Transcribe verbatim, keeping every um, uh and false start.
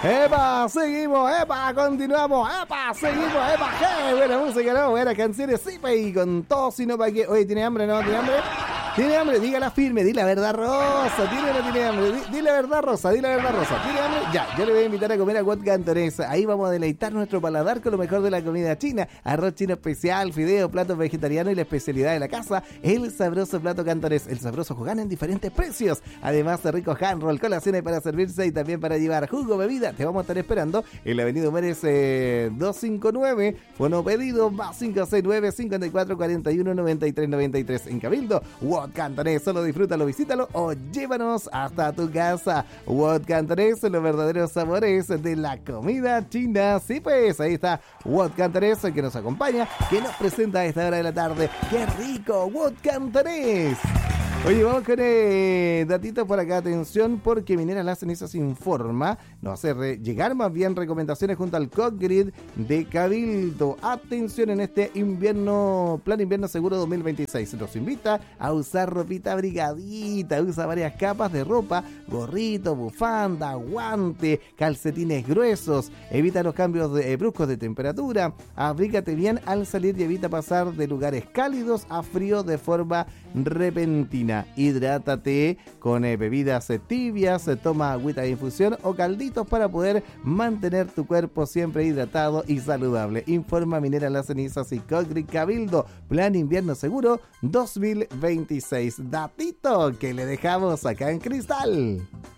¡Epa! Seguimos, ¡epa! Continuamos, ¡epa! Seguimos, ¡epa! ¡Qué buena música, no! Buenas canciones, sí, pa' y con todo, sino para que... Oye, ¿tiene hambre, no? ¿Tiene hambre? ¿Tiene hambre? Dígala firme, di la verdad, Rosa. ¿Tiene o no tiene hambre? Di, di la verdad, Rosa, di la verdad, Rosa. ¿Tiene hambre? Ya, yo le voy a invitar a comer a Wat Cantonesa. Ahí vamos a deleitar nuestro paladar con lo mejor de la comida china. Arroz chino especial, fideo, platos vegetarianos y la especialidad de la casa, el sabroso plato cantonés. El sabroso Hogan en diferentes precios. Además de ricos hand roll, colaciones para servirse y también para llevar jugo, bebida. Te vamos a estar esperando en la avenida Humérez eh, doscientos cincuenta y nueve. Fono pedido más cinco seis nueve, cinco cuatro, cuatro uno, nueve tres nueve tres. En Cabildo, Wat Cantonés. Solo disfrútalo, visítalo o llévanos hasta tu casa. Wat Cantonés, los verdaderos sabores de la comida china. Sí, pues ahí está Wat Cantonés, que nos acompaña, que nos presenta a esta hora de la tarde. ¡Qué rico! Wat Cantonés. Oye, vamos con eh, datitos por acá, atención, porque Minera Las Cenizas informa, nos hace re- llegar más bien recomendaciones junto al COGRID de Cabildo. Atención en este invierno, plan invierno seguro dos mil veintiséis. Nos invita a usar ropita abrigadita, usa varias capas de ropa, gorrito, bufanda, guante, calcetines gruesos, evita los cambios de, eh, bruscos de temperatura, abrígate bien al salir y evita pasar de lugares cálidos a frío de forma repentina. Hidrátate con eh, bebidas eh, tibias, eh, toma agüita de infusión o calditos para poder mantener tu cuerpo siempre hidratado y saludable. Informa Minera Las Cenizas y COGRID Cabildo, plan invierno seguro dos mil veintiséis. Datito que le dejamos acá en Cristal.